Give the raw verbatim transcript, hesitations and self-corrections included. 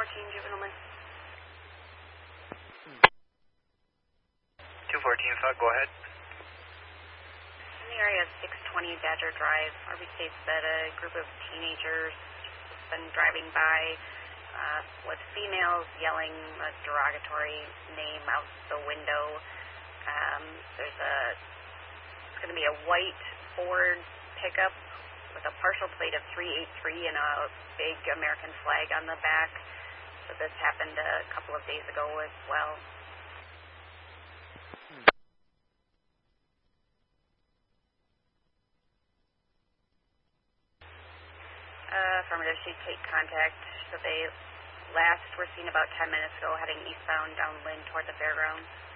fourteen, juvenile man. two fourteen, F U C, go ahead. In the area of six twenty Badger Drive, R B states that a group of teenagers has been driving by uh, with females yelling a derogatory name out the window. Um, there's a, it's going to be a white Ford pickup with a partial plate of three eighty-three and a big American flag on the back. So this happened a couple of days ago as well. Uh, affirmative, she'd take contact. So they last were seen about ten minutes ago heading eastbound down Lynn toward the fairgrounds.